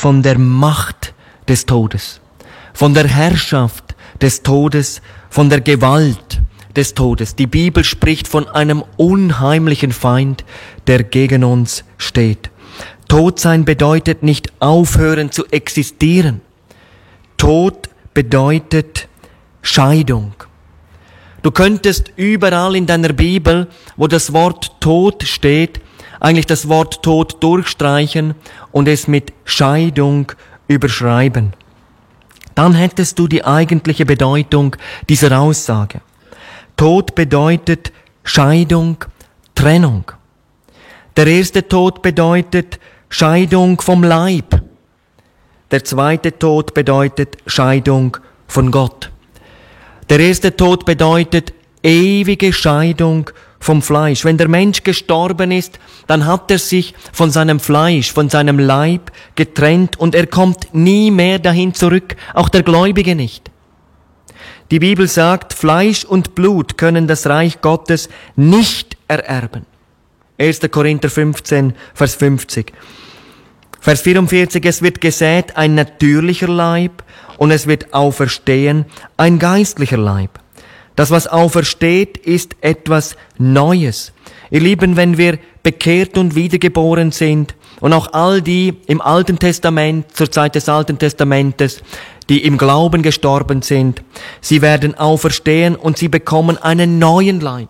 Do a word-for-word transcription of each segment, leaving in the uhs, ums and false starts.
von der Macht des Todes, von der Herrschaft des Todes, von der Gewalt des Todes. Die Bibel spricht von einem unheimlichen Feind, der gegen uns steht. Tod sein bedeutet nicht aufhören zu existieren. Tod bedeutet Scheidung. Du könntest überall in deiner Bibel, wo das Wort Tod steht, eigentlich das Wort Tod durchstreichen und es mit Scheidung überschreiben. Dann hättest du die eigentliche Bedeutung dieser Aussage. Tod bedeutet Scheidung, Trennung. Der erste Tod bedeutet Scheidung vom Leib. Der zweite Tod bedeutet Scheidung von Gott. Der erste Tod bedeutet ewige Scheidung vom Fleisch. Wenn der Mensch gestorben ist, dann hat er sich von seinem Fleisch, von seinem Leib getrennt und er kommt nie mehr dahin zurück, auch der Gläubige nicht. Die Bibel sagt, Fleisch und Blut können das Reich Gottes nicht ererben. erster Korinther fünfzehn, Vers fünfzig. Vers vierundvierzig, es wird gesät ein natürlicher Leib und es wird auferstehen ein geistlicher Leib. Das, was aufersteht, ist etwas Neues. Ihr Lieben, wenn wir bekehrt und wiedergeboren sind und auch all die im Alten Testament, zur Zeit des Alten Testamentes, die im Glauben gestorben sind, sie werden auferstehen und sie bekommen einen neuen Leib.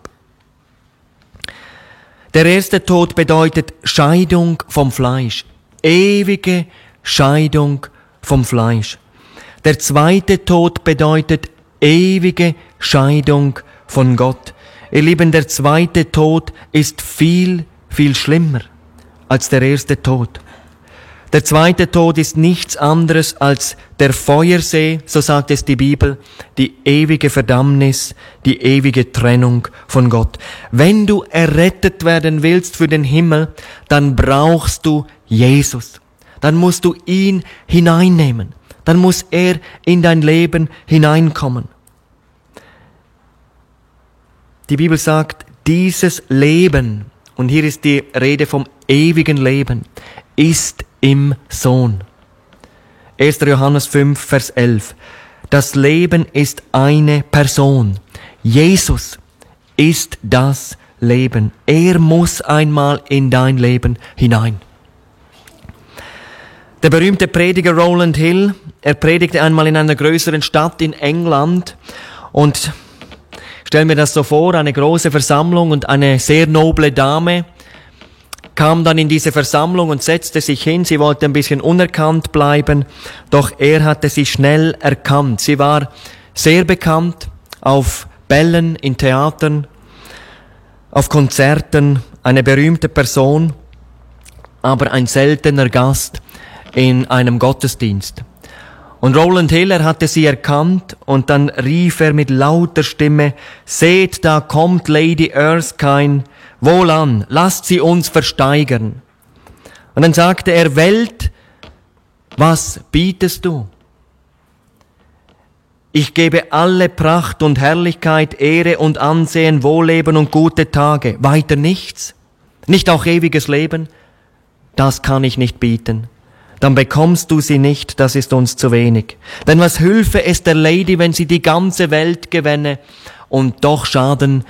Der erste Tod bedeutet Scheidung vom Fleisch. Ewige Scheidung vom Fleisch. Der zweite Tod bedeutet ewige Scheidung von Gott. Ihr Lieben, der zweite Tod ist viel, viel schlimmer als der erste Tod. Der zweite Tod ist nichts anderes als der Feuersee, so sagt es die Bibel, die ewige Verdammnis, die ewige Trennung von Gott. Wenn du errettet werden willst für den Himmel, dann brauchst du Jesus. Dann musst du ihn hineinnehmen. Dann muss er in dein Leben hineinkommen. Die Bibel sagt, dieses Leben, und hier ist die Rede vom ewigen Leben, ist im Sohn. erster Johannes fünf, Vers elf. Das Leben ist eine Person. Jesus ist das Leben. Er muss einmal in dein Leben hinein. Der berühmte Prediger Rowland Hill, er predigte einmal in einer größeren Stadt in England und stell mir das so vor, eine große Versammlung und eine sehr noble Dame kam dann in diese Versammlung und setzte sich hin. Sie wollte ein bisschen unerkannt bleiben, doch er hatte sie schnell erkannt. Sie war sehr bekannt auf Bällen, in Theatern, auf Konzerten, eine berühmte Person, aber ein seltener Gast in einem Gottesdienst. Und Rowland Hill, er hatte sie erkannt und dann rief er mit lauter Stimme, seht, da kommt Lady Erskine, wohlan, lasst sie uns versteigern. Und dann sagte er, Welt, was bietest du? Ich gebe alle Pracht und Herrlichkeit, Ehre und Ansehen, Wohlleben und gute Tage. Weiter nichts? Nicht auch ewiges Leben? Das kann ich nicht bieten. Dann bekommst du sie nicht, das ist uns zu wenig. Denn was hülfe es der Lady, wenn sie die ganze Welt gewänne und doch Schaden?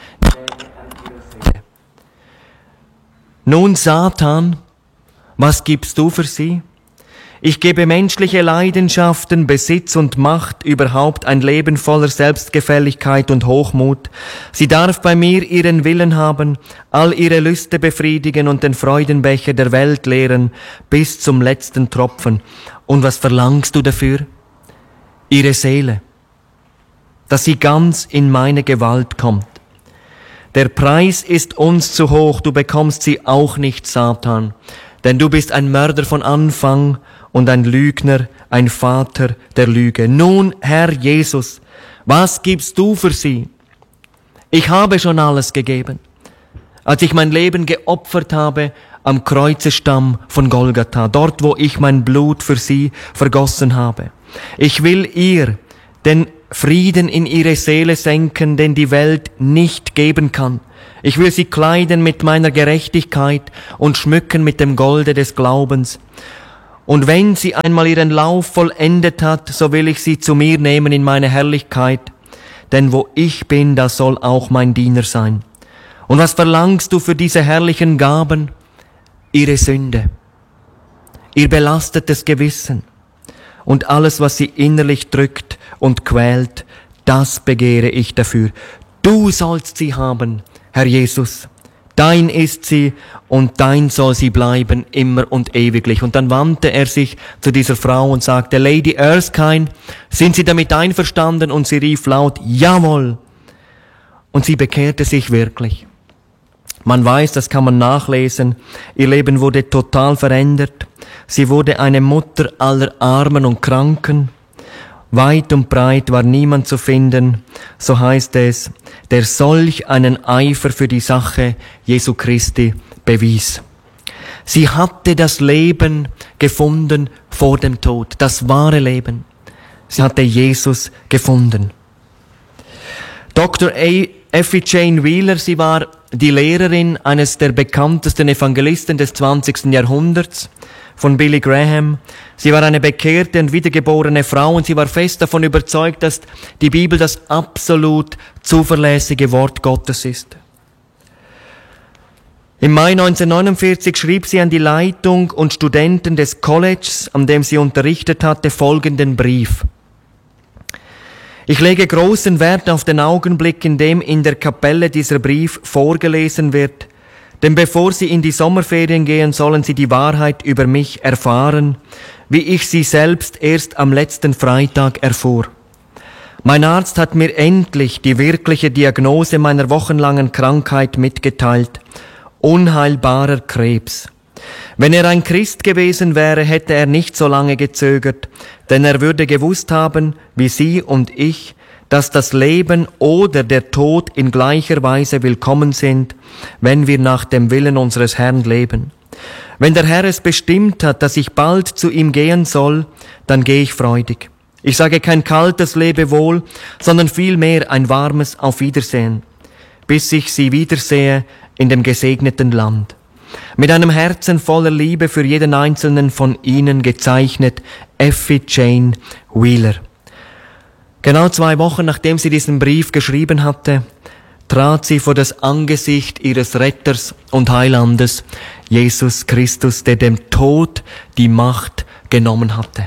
Nun, Satan, was gibst du für sie? Ich gebe menschliche Leidenschaften, Besitz und Macht, überhaupt ein Leben voller Selbstgefälligkeit und Hochmut. Sie darf bei mir ihren Willen haben, all ihre Lüste befriedigen und den Freudenbecher der Welt leeren, bis zum letzten Tropfen. Und was verlangst du dafür? Ihre Seele, dass sie ganz in meine Gewalt kommt. Der Preis ist uns zu hoch, du bekommst sie auch nicht, Satan, denn du bist ein Mörder von Anfang und ein Lügner, ein Vater der Lüge. Nun, Herr Jesus, was gibst du für sie? Ich habe schon alles gegeben, als ich mein Leben geopfert habe am Kreuzestamm von Golgatha, dort, wo ich mein Blut für sie vergossen habe. Ich will ihr den Frieden in ihre Seele senken, den die Welt nicht geben kann. Ich will sie kleiden mit meiner Gerechtigkeit und schmücken mit dem Golde des Glaubens. Und wenn sie einmal ihren Lauf vollendet hat, so will ich sie zu mir nehmen in meine Herrlichkeit, denn wo ich bin, da soll auch mein Diener sein. Und was verlangst du für diese herrlichen Gaben? Ihre Sünde, ihr belastetes Gewissen und alles, was sie innerlich drückt und quält, das begehre ich dafür. Du sollst sie haben, Herr Jesus. Dein ist sie und dein soll sie bleiben, immer und ewiglich. Und dann wandte er sich zu dieser Frau und sagte, Lady Erskine, sind Sie damit einverstanden? Und sie rief laut, jawohl. Und sie bekehrte sich wirklich. Man weiß, das kann man nachlesen. Ihr Leben wurde total verändert. Sie wurde eine Mutter aller Armen und Kranken. Weit und breit war niemand zu finden, so heißt es, der solch einen Eifer für die Sache Jesu Christi bewies. Sie hatte das Leben gefunden vor dem Tod, das wahre Leben. Sie hatte Jesus gefunden. Doktor Effie Jane Wheeler, sie war die Lehrerin eines der bekanntesten Evangelisten des zwanzigsten Jahrhunderts, von Billy Graham. Sie war eine bekehrte und wiedergeborene Frau und sie war fest davon überzeugt, dass die Bibel das absolut zuverlässige Wort Gottes ist. Im Mai neunzehnhundertneunundvierzig schrieb sie an die Leitung und Studenten des Colleges, an dem sie unterrichtet hatte, folgenden Brief. Ich lege großen Wert auf den Augenblick, in dem in der Kapelle dieser Brief vorgelesen wird, denn bevor Sie in die Sommerferien gehen, sollen Sie die Wahrheit über mich erfahren, wie ich sie selbst erst am letzten Freitag erfuhr. Mein Arzt hat mir endlich die wirkliche Diagnose meiner wochenlangen Krankheit mitgeteilt. Unheilbarer Krebs. Wenn er ein Christ gewesen wäre, hätte er nicht so lange gezögert, denn er würde gewusst haben, wie Sie und ich, dass das Leben oder der Tod in gleicher Weise willkommen sind, wenn wir nach dem Willen unseres Herrn leben. Wenn der Herr es bestimmt hat, dass ich bald zu ihm gehen soll, dann gehe ich freudig. Ich sage kein kaltes Lebewohl, sondern vielmehr ein warmes Auf Wiedersehen, bis ich Sie wiedersehe in dem gesegneten Land. Mit einem Herzen voller Liebe für jeden einzelnen von Ihnen, gezeichnet Effie Jane Wheeler. Genau zwei Wochen nachdem sie diesen Brief geschrieben hatte, trat sie vor das Angesicht ihres Retters und Heilandes, Jesus Christus, der dem Tod die Macht genommen hatte.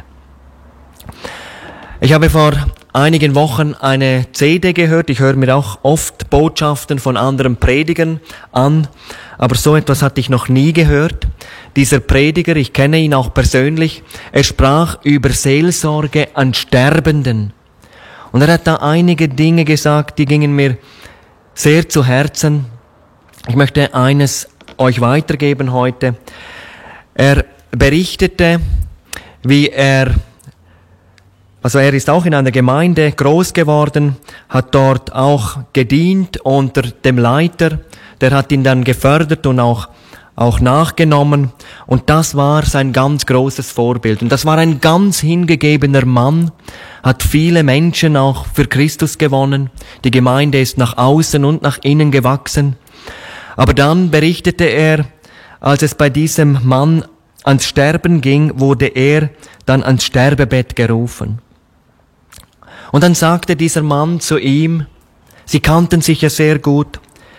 Ich habe vor einigen Wochen eine C D gehört. Ich höre mir auch oft Botschaften von anderen Predigern an, aber so etwas hatte ich noch nie gehört. Dieser Prediger, ich kenne ihn auch persönlich, er sprach über Seelsorge an Sterbenden. Und er hat da einige Dinge gesagt, die gingen mir sehr zu Herzen. Ich möchte eines euch weitergeben heute. Er berichtete, wie er, also er ist auch in einer Gemeinde groß geworden, hat dort auch gedient unter dem Leiter, der hat ihn dann gefördert und auch auch nachgenommen, und das war sein ganz großes Vorbild. Und das war ein ganz hingegebener Mann, hat viele Menschen auch für Christus gewonnen. Die Gemeinde ist nach außen und nach innen gewachsen. Aber dann berichtete er, als es bei diesem Mann ans Sterben ging, wurde er dann ans Sterbebett gerufen. Und dann sagte dieser Mann zu ihm, sie kannten sich ja sehr gut,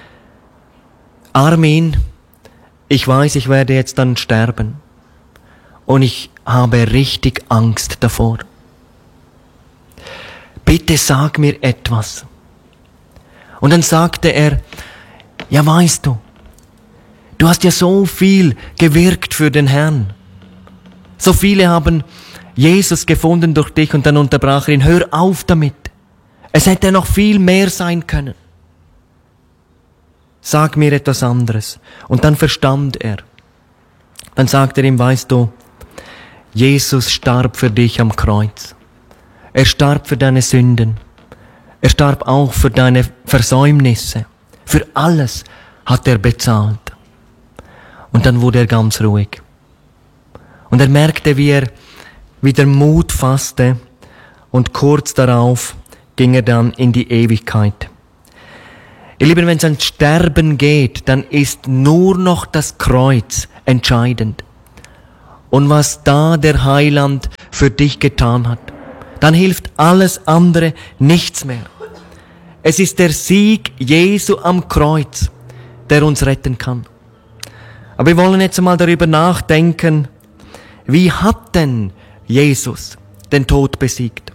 Armin, ich weiß, ich werde jetzt dann sterben. Und ich habe richtig Angst davor. Bitte sag mir etwas. Und dann sagte er, ja weißt du, du hast ja so viel gewirkt für den Herrn. So viele haben Jesus gefunden durch dich, und dann unterbrach er ihn, hör auf damit. Es hätte noch viel mehr sein können. Sag mir etwas anderes. Und dann verstand er. Dann sagte er ihm, weißt du, Jesus starb für dich am Kreuz. Er starb für deine Sünden. Er starb auch für deine Versäumnisse. Für alles hat er bezahlt. Und dann wurde er ganz ruhig. Und er merkte, wie er wieder Mut fasste, und kurz darauf ging er dann in die Ewigkeit. Ihr Lieben, wenn es ans Sterben geht, dann ist nur noch das Kreuz entscheidend. und was da der Heiland für dich getan hat, dann hilft alles andere nichts mehr. Es ist der Sieg Jesu am Kreuz, der uns retten kann. Aber wir wollen jetzt mal darüber nachdenken, wie hat denn Jesus den Tod besiegt?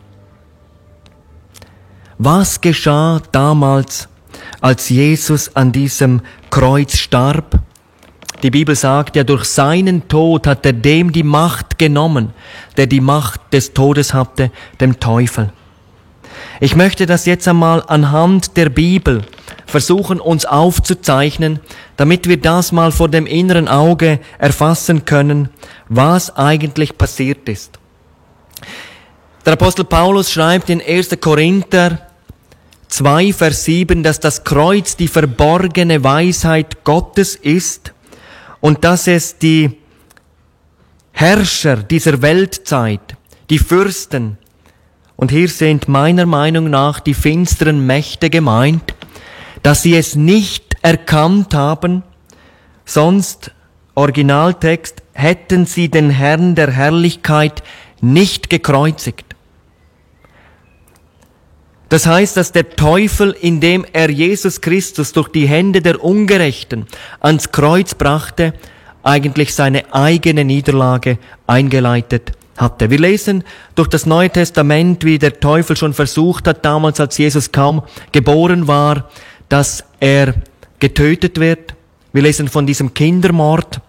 Was geschah damals, als Jesus an diesem Kreuz starb? Die Bibel sagt ja, durch seinen Tod hat er dem die Macht genommen, der die Macht des Todes hatte, dem Teufel. Ich möchte das jetzt einmal anhand der Bibel versuchen, uns aufzuzeichnen, damit wir das mal vor dem inneren Auge erfassen können, was eigentlich passiert ist. Der Apostel Paulus schreibt in erster Korinther zwei, Vers sieben, dass das Kreuz die verborgene Weisheit Gottes ist und dass es die Herrscher dieser Weltzeit, die Fürsten, und hier sind meiner Meinung nach die finsteren Mächte gemeint, dass sie es nicht erkannt haben, sonst, Originaltext, hätten sie den Herrn der Herrlichkeit nicht gekreuzigt. Das heißt, dass der Teufel, indem er Jesus Christus durch die Hände der Ungerechten ans Kreuz brachte, eigentlich seine eigene Niederlage eingeleitet hatte. Wir lesen durch das Neue Testament, wie der Teufel schon versucht hat, damals als Jesus kaum geboren war, dass er getötet wird. Wir lesen von diesem Kindermord.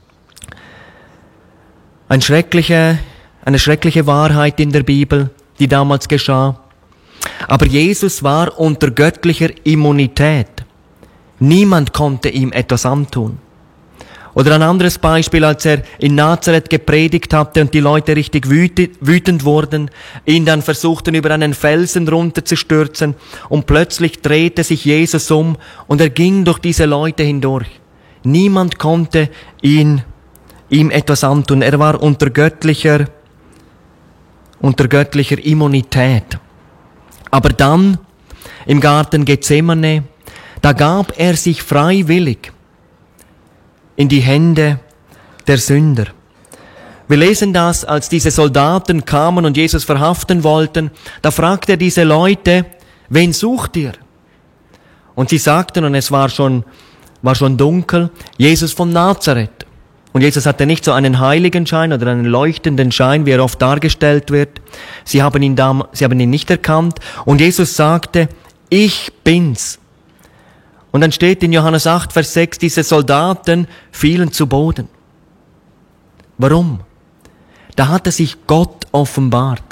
Eine schreckliche, eine schreckliche Wahrheit in der Bibel, die damals geschah. Aber Jesus war unter göttlicher Immunität. Niemand konnte ihm etwas antun. Oder ein anderes Beispiel, als er in Nazareth gepredigt hatte und die Leute richtig wütend wurden, ihn dann versuchten, über einen Felsen runterzustürzen, und plötzlich drehte sich Jesus um und er ging durch diese Leute hindurch. Niemand konnte ihn, ihm etwas antun. Er war unter göttlicher, unter göttlicher Immunität. Aber dann, im Garten Gethsemane, da gab er sich freiwillig in die Hände der Sünder. Wir lesen das, als diese Soldaten kamen und Jesus verhaften wollten, da fragte er diese Leute, wen sucht ihr? Und sie sagten, und es war schon, war schon dunkel, Jesus von Nazareth. Und Jesus hatte nicht so einen Heiligenschein oder einen leuchtenden Schein, wie er oft dargestellt wird. Sie haben ihn, da, sie haben ihn nicht erkannt. Und Jesus sagte, ich bin's. Und dann steht in Johannes acht, Vers sechs, diese Soldaten fielen zu Boden. Warum? Da hatte sich Gott offenbart.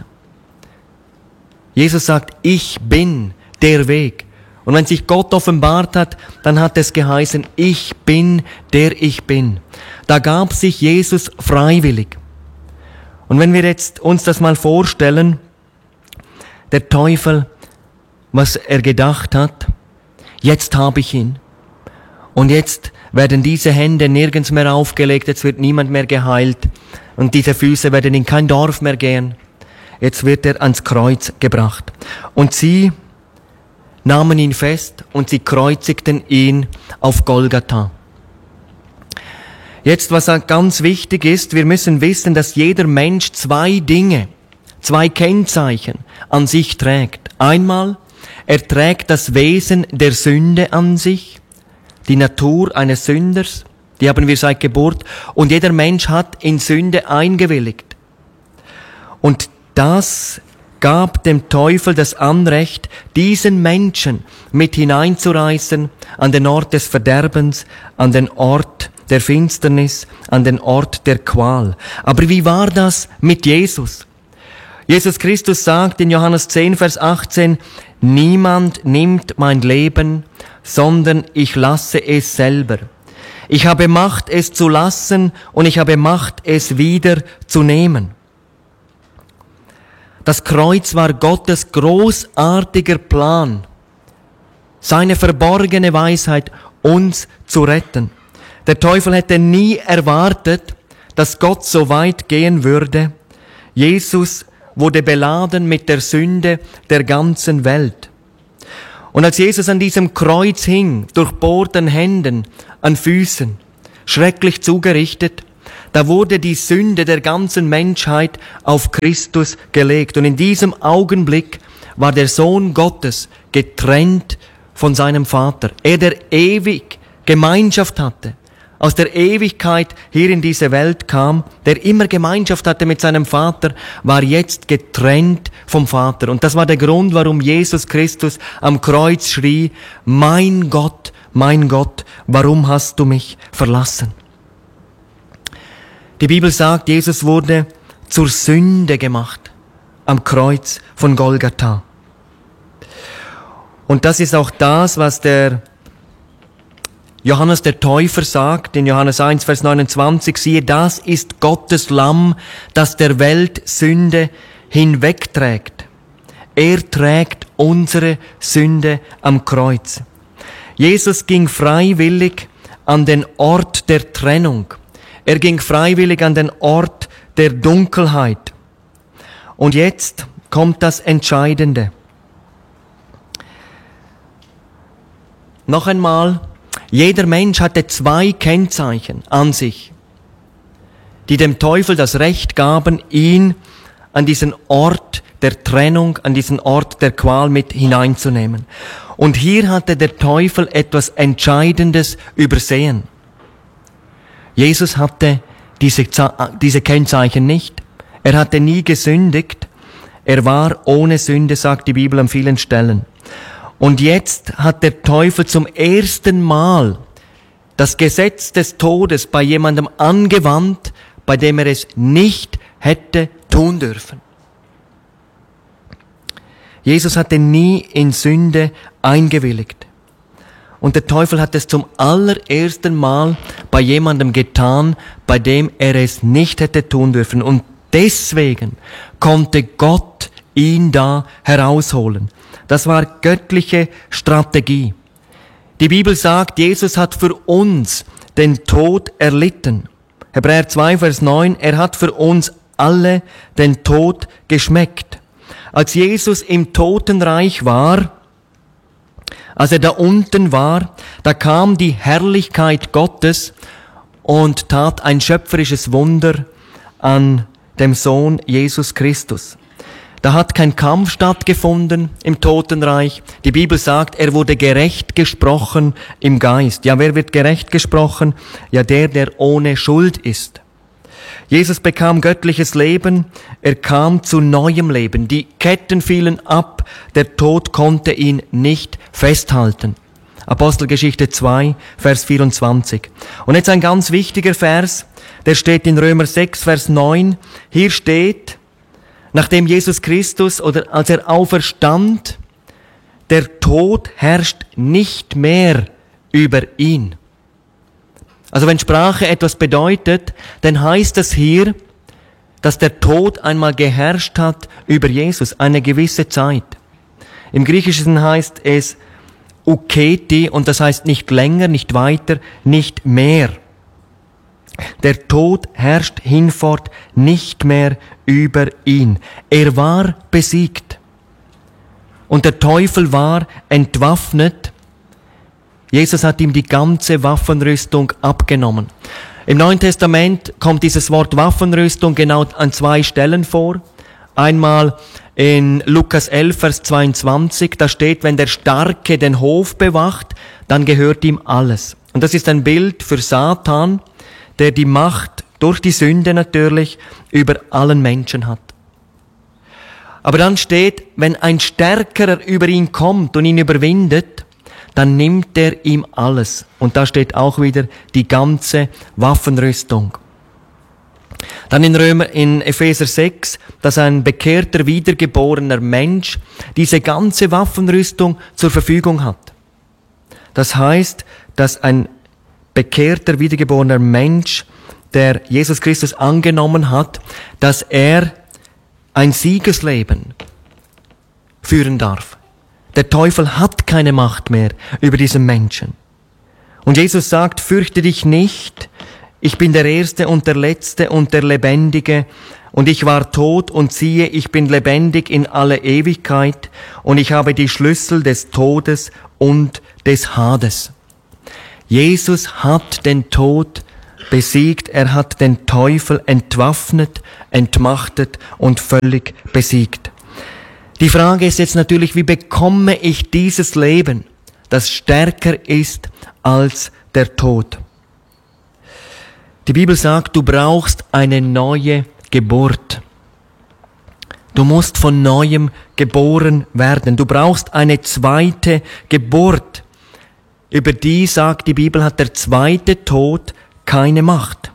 Jesus sagt, ich bin der Weg. Und wenn sich Gott offenbart hat, dann hat es geheißen, ich bin der ich bin. Da gab sich Jesus freiwillig. Und wenn wir jetzt uns das mal vorstellen, der Teufel, was er gedacht hat, jetzt habe ich ihn. Und jetzt werden diese Hände nirgends mehr aufgelegt, jetzt wird niemand mehr geheilt und diese Füße werden in kein Dorf mehr gehen. Jetzt wird er ans Kreuz gebracht. Und sie nahmen ihn fest und sie kreuzigten ihn auf Golgatha. Jetzt, was ganz wichtig ist, wir müssen wissen, dass jeder Mensch zwei Dinge, zwei Kennzeichen an sich trägt. Einmal, er trägt das Wesen der Sünde an sich, die Natur eines Sünders, die haben wir seit Geburt, und jeder Mensch hat in Sünde eingewilligt. Und das gab dem Teufel das Anrecht, diesen Menschen mit hineinzureißen an den Ort des Verderbens, an den Ort der Finsternis, an den Ort der Qual. Aber wie war das mit Jesus? Jesus Christus sagt in Johannes zehn, Vers achtzehn, niemand nimmt mein Leben, sondern ich lasse es selber. Ich habe Macht, es zu lassen, und ich habe Macht, es wieder zu nehmen. Das Kreuz war Gottes großartiger Plan, seine verborgene Weisheit, uns zu retten. Der Teufel hätte nie erwartet, dass Gott so weit gehen würde. Jesus wurde beladen mit der Sünde der ganzen Welt. Und als Jesus an diesem Kreuz hing, durchbohrten Händen, an Füßen, schrecklich zugerichtet, Da wurde die Sünde der ganzen Menschheit auf Christus gelegt. Und in diesem Augenblick war der Sohn Gottes getrennt von seinem Vater. Er, der ewig Gemeinschaft hatte, aus der Ewigkeit hier in diese Welt kam, der immer Gemeinschaft hatte mit seinem Vater, war jetzt getrennt vom Vater. Und das war der Grund, warum Jesus Christus am Kreuz schrie, mein Gott, mein Gott, warum hast du mich verlassen? Die Bibel sagt, Jesus wurde zur Sünde gemacht am Kreuz von Golgatha. Und das ist auch das, was der Johannes der Täufer sagt, in Johannes eins, Vers neunundzwanzig, siehe, das ist Gottes Lamm, das der Welt Sünde hinwegträgt. Er trägt unsere Sünde am Kreuz. Jesus ging freiwillig an den Ort der Trennung. Er ging freiwillig an den Ort der Dunkelheit. Und jetzt kommt das Entscheidende. Noch einmal, jeder Mensch hatte zwei Kennzeichen an sich, die dem Teufel das Recht gaben, ihn an diesen Ort der Trennung, an diesen Ort der Qual mit hineinzunehmen. Und hier hatte der Teufel etwas Entscheidendes übersehen. Jesus hatte diese, diese Kennzeichen nicht. Er hatte nie gesündigt. Er war ohne Sünde, sagt die Bibel an vielen Stellen. Und jetzt hat der Teufel zum ersten Mal das Gesetz des Todes bei jemandem angewandt, bei dem er es nicht hätte tun dürfen. Jesus hatte nie in Sünde eingewilligt. Und der Teufel hat es zum allerersten Mal bei jemandem getan, bei dem er es nicht hätte tun dürfen. Und deswegen konnte Gott ihn da herausholen. Das war göttliche Strategie. Die Bibel sagt, Jesus hat für uns den Tod erlitten. Hebräer zwei, Vers neun, er hat für uns alle den Tod geschmeckt. Als Jesus im Totenreich war, als er da unten war, da kam die Herrlichkeit Gottes und tat ein schöpferisches Wunder an dem Sohn Jesus Christus. Da hat kein Kampf stattgefunden im Totenreich. Die Bibel sagt, er wurde gerecht gesprochen im Geist. Ja, wer wird gerecht gesprochen? Ja, der, der ohne Schuld ist. Jesus bekam göttliches Leben, er kam zu neuem Leben. Die Ketten fielen ab, der Tod konnte ihn nicht festhalten. Apostelgeschichte zwei, Vers vierundzwanzig. Und jetzt ein ganz wichtiger Vers, der steht in Römer sechs, Vers neun. Hier steht, nachdem Jesus Christus oder als er auferstand, der Tod herrscht nicht mehr über ihn. Also wenn Sprache etwas bedeutet, dann heißt es hier, dass der Tod einmal geherrscht hat über Jesus, eine gewisse Zeit. Im Griechischen heißt es uketi und das heißt nicht länger, nicht weiter, nicht mehr. Der Tod herrscht hinfort nicht mehr über ihn. Er war besiegt. Und der Teufel war entwaffnet. Jesus hat ihm die ganze Waffenrüstung abgenommen. Im Neuen Testament kommt dieses Wort Waffenrüstung genau an zwei Stellen vor. Einmal in Lukas elf, Vers zweiundzwanzig, da steht, wenn der Starke den Hof bewacht, dann gehört ihm alles. Und das ist ein Bild für Satan, der die Macht durch die Sünde natürlich über allen Menschen hat. Aber dann steht, wenn ein Stärkerer über ihn kommt und ihn überwindet, dann nimmt er ihm alles. Und da steht auch wieder die ganze Waffenrüstung. Dann in Römer, in Epheser sechs, dass ein bekehrter, wiedergeborener Mensch diese ganze Waffenrüstung zur Verfügung hat. Das heißt, dass ein bekehrter, wiedergeborener Mensch, der Jesus Christus angenommen hat, dass er ein Siegesleben führen darf. Der Teufel hat keine Macht mehr über diesen Menschen. Und Jesus sagt, fürchte dich nicht, ich bin der Erste und der Letzte und der Lebendige, und ich war tot und siehe, ich bin lebendig in alle Ewigkeit, und ich habe die Schlüssel des Todes und des Hades. Jesus hat den Tod besiegt, er hat den Teufel entwaffnet, entmachtet und völlig besiegt. Die Frage ist jetzt natürlich, wie bekomme ich dieses Leben, das stärker ist als der Tod? Die Bibel sagt, du brauchst eine neue Geburt. Du musst von Neuem geboren werden. Du brauchst eine zweite Geburt. Über die, sagt die Bibel, hat der zweite Tod keine Macht.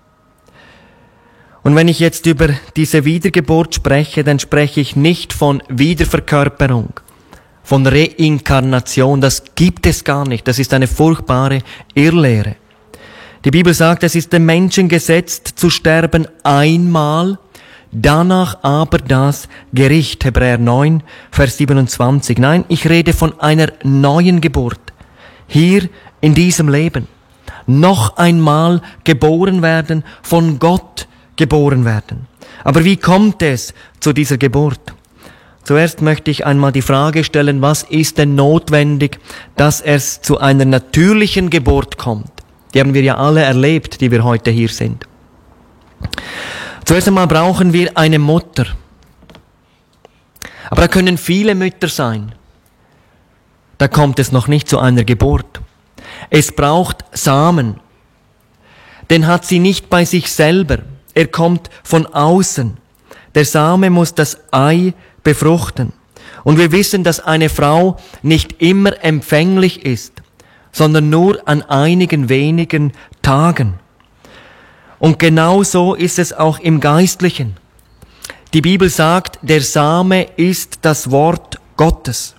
Und wenn ich jetzt über diese Wiedergeburt spreche, dann spreche ich nicht von Wiederverkörperung, von Reinkarnation. Das gibt es gar nicht. Das ist eine furchtbare Irrlehre. Die Bibel sagt, es ist dem Menschen gesetzt zu sterben einmal, danach aber das Gericht. Hebräer neun, Vers siebenundzwanzig. Nein, ich rede von einer neuen Geburt. Hier in diesem Leben. Noch einmal geboren werden, von Gott geboren werden. Aber wie kommt es zu dieser Geburt? Zuerst möchte ich einmal die Frage stellen, was ist denn notwendig, dass es zu einer natürlichen Geburt kommt? Die haben wir ja alle erlebt, die wir heute hier sind. Zuerst einmal brauchen wir eine Mutter. Aber da können viele Mütter sein. Da kommt es noch nicht zu einer Geburt. Es braucht Samen. Den hat sie nicht bei sich selber. Er kommt von außen. Der Same muss das Ei befruchten. Und wir wissen, dass eine Frau nicht immer empfänglich ist, sondern nur an einigen wenigen Tagen. Und genau so ist es auch im Geistlichen. Die Bibel sagt, der Same ist das Wort Gottes.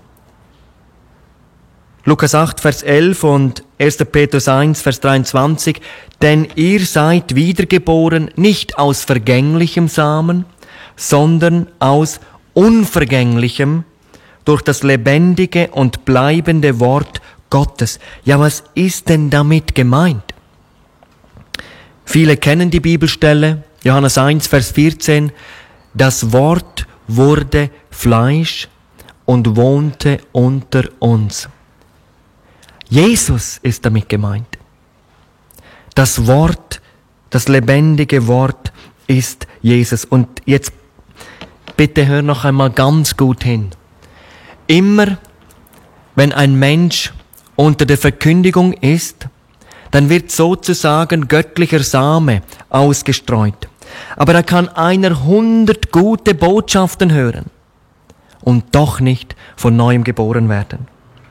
Lukas acht, Vers elf und erster Petrus eins, Vers dreiundzwanzig. Denn ihr seid wiedergeboren nicht aus vergänglichem Samen, sondern aus unvergänglichem, durch das lebendige und bleibende Wort Gottes. Ja, was ist denn damit gemeint? Viele kennen die Bibelstelle, Johannes eins, Vers vierzehn. Das Wort wurde Fleisch und wohnte unter uns. Jesus ist damit gemeint. Das Wort, das lebendige Wort ist Jesus. Und jetzt bitte hör noch einmal ganz gut hin. Immer, wenn ein Mensch unter der Verkündigung ist, dann wird sozusagen göttlicher Same ausgestreut. Aber da kann einer hundert gute Botschaften hören und doch nicht von Neuem geboren werden.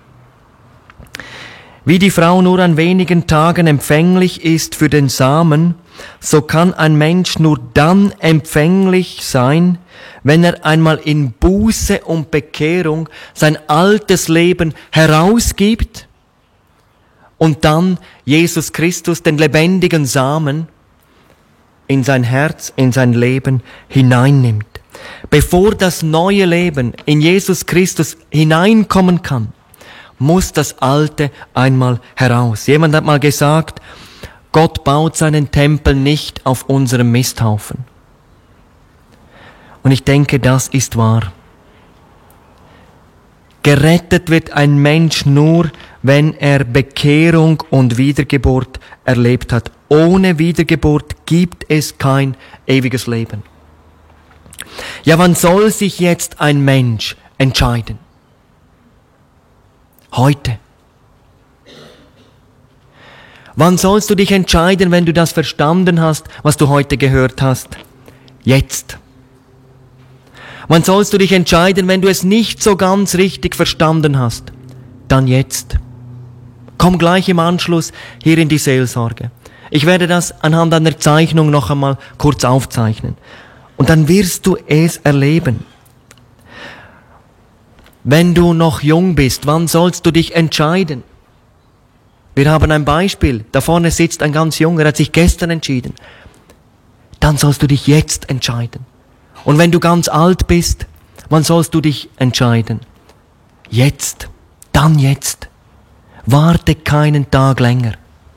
Wie die Frau nur an wenigen Tagen empfänglich ist für den Samen, so kann ein Mensch nur dann empfänglich sein, wenn er einmal in Buße und Bekehrung sein altes Leben herausgibt und dann Jesus Christus, den lebendigen Samen, in sein Herz, in sein Leben hineinnimmt. Bevor das neue Leben in Jesus Christus hineinkommen kann, muss das Alte einmal heraus. Jemand hat mal gesagt, Gott baut seinen Tempel nicht auf unserem Misthaufen. Und ich denke, das ist wahr. Gerettet wird ein Mensch nur, wenn er Bekehrung und Wiedergeburt erlebt hat. Ohne Wiedergeburt gibt es kein ewiges Leben. Ja, wann soll sich jetzt ein Mensch entscheiden? Heute. Wann sollst du dich entscheiden, wenn du das verstanden hast, was du heute gehört hast? Jetzt. Wann sollst du dich entscheiden, wenn du es nicht so ganz richtig verstanden hast? Dann jetzt. Komm gleich im Anschluss hier in die Seelsorge. Ich werde das anhand einer Zeichnung noch einmal kurz aufzeichnen. Und dann wirst du es erleben. Wenn du noch jung bist, wann sollst du dich entscheiden? Wir haben ein Beispiel. Da vorne sitzt ein ganz Junger, hat sich gestern entschieden. Dann sollst du dich jetzt entscheiden. Und wenn du ganz alt bist, wann sollst du dich entscheiden? Jetzt. Dann jetzt. Warte keinen Tag länger.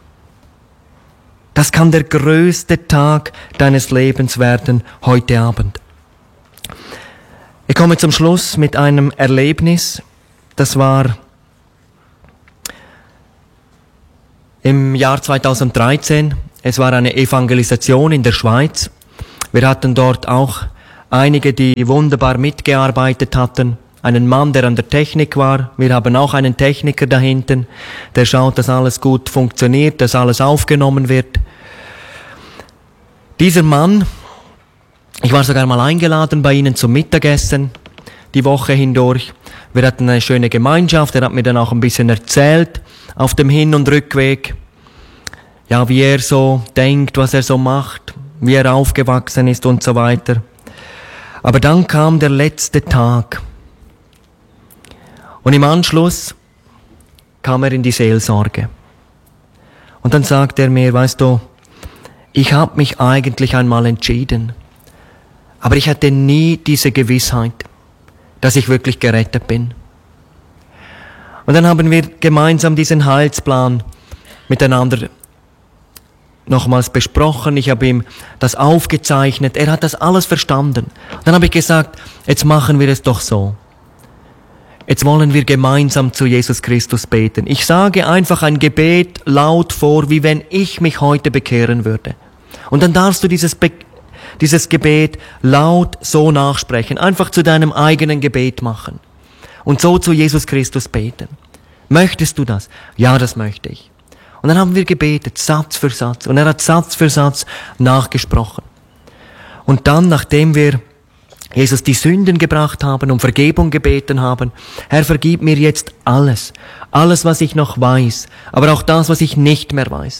Das kann der größte Tag deines Lebens werden, heute Abend. Ich komme zum Schluss mit einem Erlebnis. Das war im Jahr zweitausenddreizehn. es war eine Evangelisation in der Schweiz. Wir hatten dort auch einige, die wunderbar mitgearbeitet hatten. Einen Mann, der an der Technik war. Wir haben auch einen Techniker da hinten, der schaut, dass alles gut funktioniert, dass alles aufgenommen wird. Dieser Mann, ich war sogar mal eingeladen bei ihnen zum Mittagessen, die Woche hindurch. Wir hatten eine schöne Gemeinschaft, er hat mir dann auch ein bisschen erzählt, auf dem Hin- und Rückweg, ja, wie er so denkt, was er so macht, wie er aufgewachsen ist und so weiter. Aber dann kam der letzte Tag. Und im Anschluss kam er in die Seelsorge. Und dann sagte er mir, weißt du, ich habe mich eigentlich einmal entschieden, aber ich hatte nie diese Gewissheit, dass ich wirklich gerettet bin. Und dann haben wir gemeinsam diesen Heilsplan miteinander nochmals besprochen. Ich habe ihm das aufgezeichnet. Er hat das alles verstanden. Und dann habe ich gesagt, jetzt machen wir es doch so. Jetzt wollen wir gemeinsam zu Jesus Christus beten. Ich sage einfach ein Gebet laut vor, wie wenn ich mich heute bekehren würde. Und dann darfst du dieses, Be- dieses Gebet laut so nachsprechen. Einfach zu deinem eigenen Gebet machen. Und so zu Jesus Christus beten. Möchtest du das? Ja, das möchte ich. Und dann haben wir gebetet, Satz für Satz. Und er hat Satz für Satz nachgesprochen. Und dann, nachdem wir Jesus die Sünden gebracht haben, um Vergebung gebeten haben. Herr, vergib mir jetzt alles. Alles, was ich noch weiß. Aber auch das, was ich nicht mehr weiß.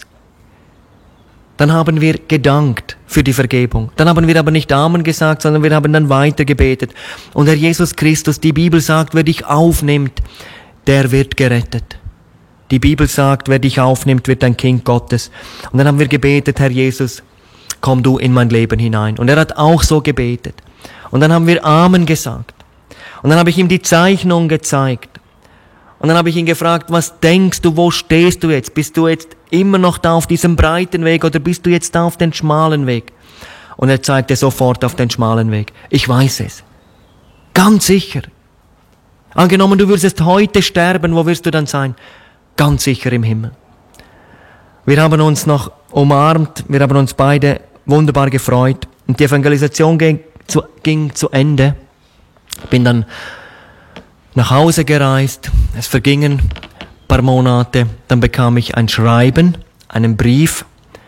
Dann haben wir gedankt für die Vergebung. Dann haben wir aber nicht Amen gesagt, sondern wir haben dann weiter gebetet. Und Herr Jesus Christus, die Bibel sagt, wer dich aufnimmt, der wird gerettet. Die Bibel sagt, wer dich aufnimmt, wird ein Kind Gottes. Und dann haben wir gebetet, Herr Jesus, komm du in mein Leben hinein. Und er hat auch so gebetet. Und dann haben wir Amen gesagt. Und dann habe ich ihm die Zeichnung gezeigt. Und dann habe ich ihn gefragt, was denkst du, wo stehst du jetzt? Bist du jetzt immer noch da auf diesem breiten Weg oder bist du jetzt da auf den schmalen Weg? Und er zeigte sofort auf den schmalen Weg. Ich weiß es. Ganz sicher. Angenommen, du würdest heute sterben, wo wirst du dann sein? Ganz sicher im Himmel. Wir haben uns noch umarmt, wir haben uns beide wunderbar gefreut. Und die Evangelisation ging zu, ging zu Ende. Ich bin dann nach Hause gereist. Es vergingen ein paar Monate. Dann bekam ich ein Schreiben, einen Brief.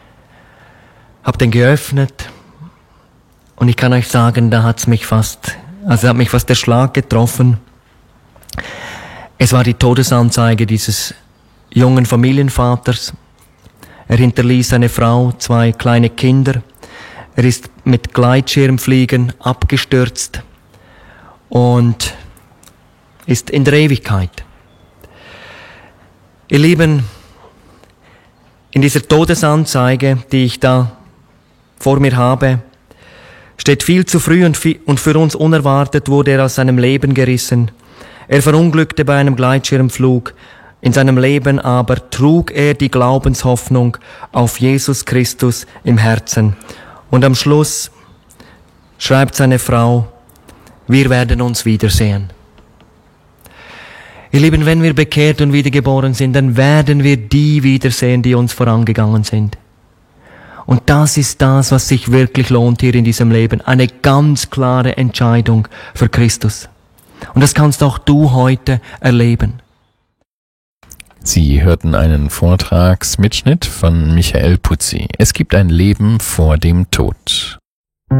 Hab den geöffnet. Und ich kann euch sagen, da hat's mich fast, also hat mich fast der Schlag getroffen. Es war die Todesanzeige dieses jungen Familienvaters. Er hinterließ eine Frau, zwei kleine Kinder. Er ist mit Gleitschirmfliegen abgestürzt und ist in der Ewigkeit. Ihr Lieben, in dieser Todesanzeige, die ich da vor mir habe, steht viel zu früh und, viel, und für uns unerwartet wurde er aus seinem Leben gerissen. Er verunglückte bei einem Gleitschirmflug. In seinem Leben aber trug er die Glaubenshoffnung auf Jesus Christus im Herzen. Und am Schluss schreibt seine Frau, wir werden uns wiedersehen. Ihr Lieben, wenn wir bekehrt und wiedergeboren sind, dann werden wir die wiedersehen, die uns vorangegangen sind. Und das ist das, was sich wirklich lohnt hier in diesem Leben. Eine ganz klare Entscheidung für Christus. Und das kannst auch du heute erleben. Sie hörten einen Vortragsmitschnitt von Michael Putzi. Es gibt ein Leben vor dem Tod.